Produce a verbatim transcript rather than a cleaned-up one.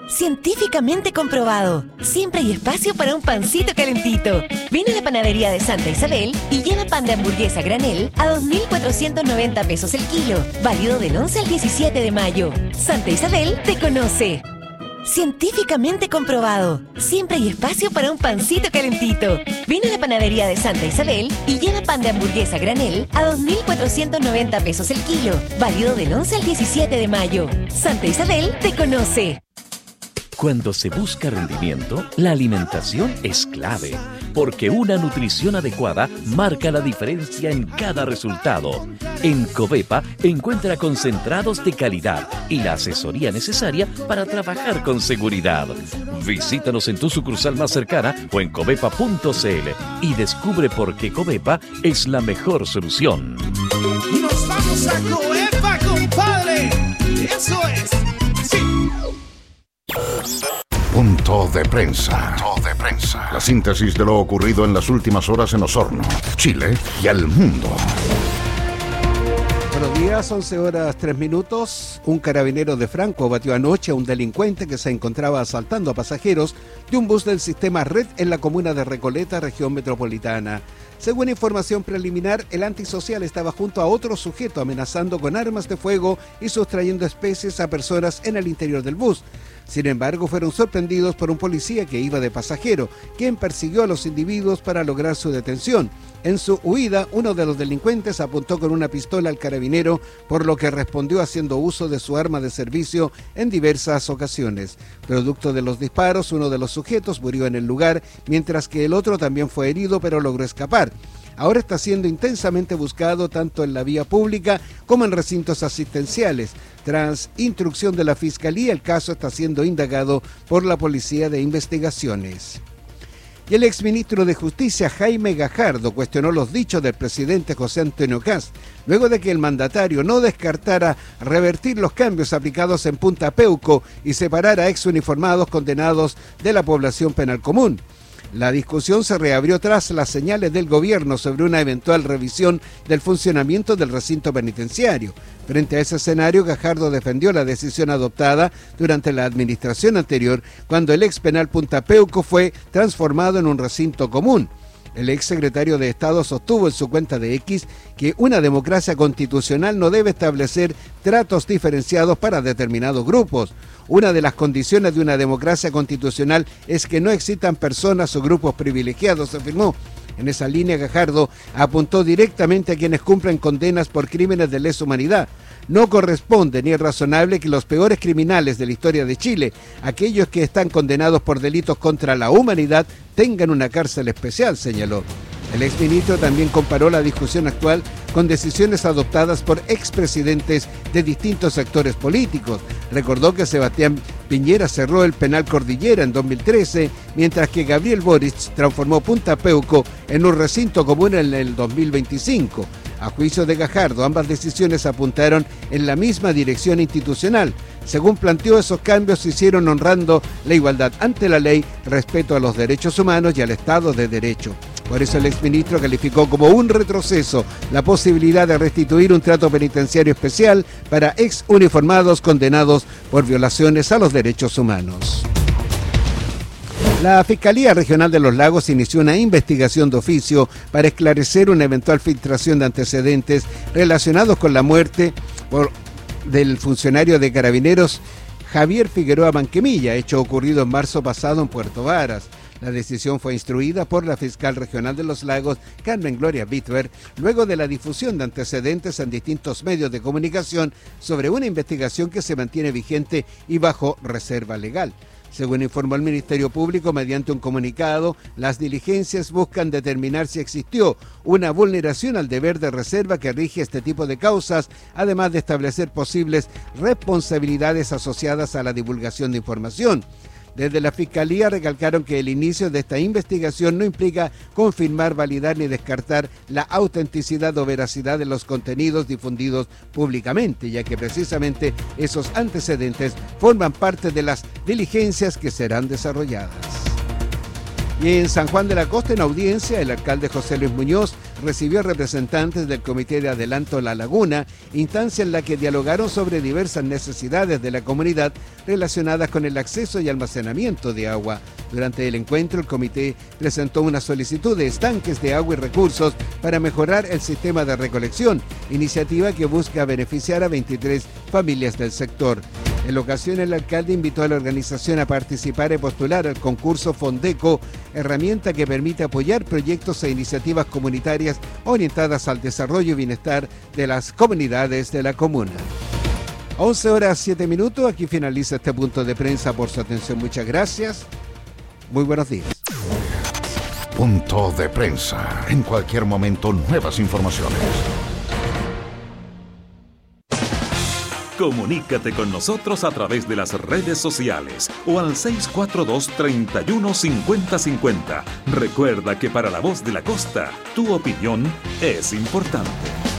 Científicamente comprobado. Siempre hay espacio para un pancito calentito. Ven a la panadería de Santa Isabel y lleva pan de hamburguesa granel a dos mil cuatrocientos noventa pesos el kilo. Válido del once al diecisiete de mayo. Santa Isabel te conoce. Científicamente comprobado. Siempre hay espacio para un pancito calentito. Ven a la panadería de Santa Isabel y lleva pan de hamburguesa granel a dos mil cuatrocientos noventa pesos el kilo. Válido del once al diecisiete de mayo. Santa Isabel te conoce. Cuando se busca rendimiento, la alimentación es clave, porque una nutrición adecuada marca la diferencia en cada resultado. En Covepa encuentra concentrados de calidad y la asesoría necesaria para trabajar con seguridad. Visítanos en tu sucursal más cercana o en covepa punto c l y descubre por qué Covepa es la mejor solución. ¡Nos vamos a Covepa, compadre! ¡Eso es! ¡Sí! Punto de prensa. Punto de prensa. La síntesis de lo ocurrido en las últimas horas en Osorno, Chile y el mundo. Buenos días, once horas tres minutos. Un carabinero de Franco batió anoche a un delincuente que se encontraba asaltando a pasajeros de un bus del sistema Red en la comuna de Recoleta, región metropolitana. Según información preliminar, el antisocial estaba junto a otro sujeto amenazando con armas de fuego y sustrayendo especies a personas en el interior del bus. Sin embargo, fueron sorprendidos por un policía que iba de pasajero, quien persiguió a los individuos para lograr su detención. En su huida, uno de los delincuentes apuntó con una pistola al carabinero, por lo que respondió haciendo uso de su arma de servicio en diversas ocasiones. Producto de los disparos, uno de los sujetos murió en el lugar, mientras que el otro también fue herido, pero logró escapar. Ahora está siendo intensamente buscado tanto en la vía pública como en recintos asistenciales. Tras instrucción de la Fiscalía, el caso está siendo indagado por la Policía de Investigaciones. Y el exministro de Justicia, Jaime Gajardo, cuestionó los dichos del presidente José Antonio Kast, luego de que el mandatario no descartara revertir los cambios aplicados en Punta Peuco y separar a exuniformados condenados de la población penal común. La discusión se reabrió tras las señales del gobierno sobre una eventual revisión del funcionamiento del recinto penitenciario. Frente a ese escenario, Gajardo defendió la decisión adoptada durante la administración anterior, cuando el ex penal Punta Peuco fue transformado en un recinto común. El exsecretario de Estado sostuvo en su cuenta de X que una democracia constitucional no debe establecer tratos diferenciados para determinados grupos. Una de las condiciones de una democracia constitucional es que no existan personas o grupos privilegiados, afirmó. En esa línea, Gajardo apuntó directamente a quienes cumplen condenas por crímenes de lesa humanidad. No corresponde ni es razonable que los peores criminales de la historia de Chile, aquellos que están condenados por delitos contra la humanidad, tengan una cárcel especial, señaló. El exministro también comparó la discusión actual con decisiones adoptadas por expresidentes de distintos sectores políticos. Recordó que Sebastián Piñera cerró el penal Cordillera en dos mil trece, mientras que Gabriel Boric transformó Punta Peuco en un recinto común en el dos mil veinticinco. A juicio de Gajardo, ambas decisiones apuntaron en la misma dirección institucional. Según planteó, esos cambios se hicieron honrando la igualdad ante la ley, respeto a los derechos humanos y al Estado de Derecho. Por eso el exministro calificó como un retroceso la posibilidad de restituir un trato penitenciario especial para ex uniformados condenados por violaciones a los derechos humanos. La Fiscalía Regional de los Lagos inició una investigación de oficio para esclarecer una eventual filtración de antecedentes relacionados con la muerte por, del funcionario de Carabineros Javier Figueroa Manquemilla, hecho ocurrido en marzo pasado en Puerto Varas. La decisión fue instruida por la fiscal regional de los Lagos, Carmen Gloria Bitwer, luego de la difusión de antecedentes en distintos medios de comunicación sobre una investigación que se mantiene vigente y bajo reserva legal. Según informó el Ministerio Público mediante un comunicado, las diligencias buscan determinar si existió una vulneración al deber de reserva que rige este tipo de causas, además de establecer posibles responsabilidades asociadas a la divulgación de información. Desde la Fiscalía recalcaron que el inicio de esta investigación no implica confirmar, validar ni descartar la autenticidad o veracidad de los contenidos difundidos públicamente, ya que precisamente esos antecedentes forman parte de las diligencias que serán desarrolladas. Y en San Juan de la Costa, en audiencia, el alcalde José Luis Muñoz recibió representantes del Comité de Adelanto La Laguna, instancia en la que dialogaron sobre diversas necesidades de la comunidad relacionadas con el acceso y almacenamiento de agua. Durante el encuentro, el comité presentó una solicitud de estanques de agua y recursos para mejorar el sistema de recolección, iniciativa que busca beneficiar a veintitrés familias del sector. En la ocasión, el alcalde invitó a la organización a participar y postular al concurso Fondeco, herramienta que permite apoyar proyectos e iniciativas comunitarias orientadas al desarrollo y bienestar de las comunidades de la comuna. once horas siete minutos, aquí finaliza este punto de prensa. Por su atención, muchas gracias. Muy buenos días. Punto de prensa. En cualquier momento, nuevas informaciones. Comunícate con nosotros a través de las redes sociales o al seis cuatro dos, tres uno, cinco cero cinco cero. Recuerda que para La Voz de la Costa, tu opinión es importante.